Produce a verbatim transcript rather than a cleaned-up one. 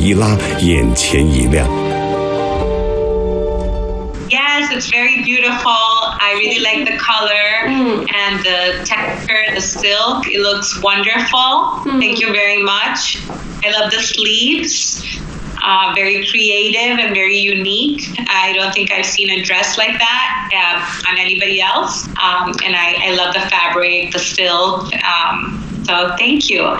一拉，眼前一亮。 Yes, it's very beautiful. I really like the color mm. and the texture, the silk. It looks wonderful. Mm. Thank you very much. I love the sleeves. Uh, very creative and very unique. I don't think I've seen a dress like that uh, on anybody else. Um, and I, I love the fabric, the silk. Um, so thank you.